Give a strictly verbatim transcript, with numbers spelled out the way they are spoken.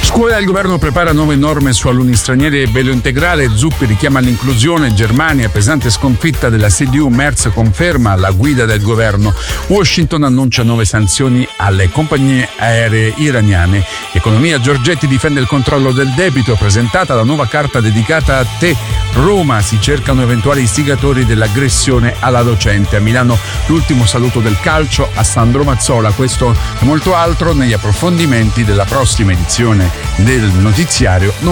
Scuola, il governo prepara nuove norme su alunni stranieri e velo integrale. Zuppi richiama l'inclusione. Germania, pesante sconfitta della C D U. Merz conferma la guida del governo. Washington annuncia nuove sanzioni alle compagnie aeree iraniane. Economia, Giorgetti difende il controllo del debito. Presentata la nuova carta dedicata a te. Roma, si cercano eventuali istigatori dell'aggressione alla docente. A Milano l'ultimo saluto del calcio a Sandro Mazzola. Questo e molto altro negli approfondimenti della prossima edizione del notiziario